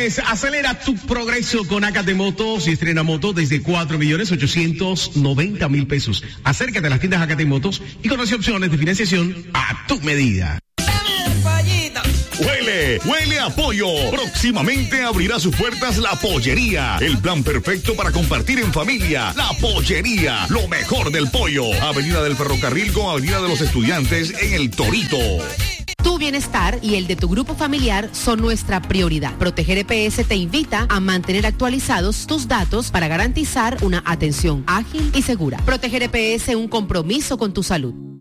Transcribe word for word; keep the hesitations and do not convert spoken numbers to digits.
Pues acelera tu progreso con Acate Motos y estrena moto desde cuatro millones ochocientos noventa mil pesos. Acércate a las tiendas Acate Motos y conoce opciones de financiación a tu medida. Huele, huele a pollo. Próximamente abrirá sus puertas La Pollería. El plan perfecto para compartir en familia. La Pollería, lo mejor del pollo. Avenida del Ferrocarril con Avenida de los Estudiantes en El Torito. Tu bienestar y el de tu grupo familiar son nuestra prioridad. Proteger E P S te invita a mantener actualizados tus datos para garantizar una atención ágil y segura. Proteger E P S, un compromiso con tu salud.